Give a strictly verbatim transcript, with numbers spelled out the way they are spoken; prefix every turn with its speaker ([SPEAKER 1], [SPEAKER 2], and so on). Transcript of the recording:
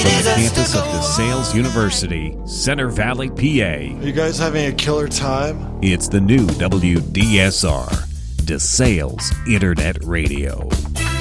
[SPEAKER 1] the campus of DeSales University, Center Valley, P A.
[SPEAKER 2] Are you guys having a killer time?
[SPEAKER 1] It's the new W D S R, DeSales Internet Radio.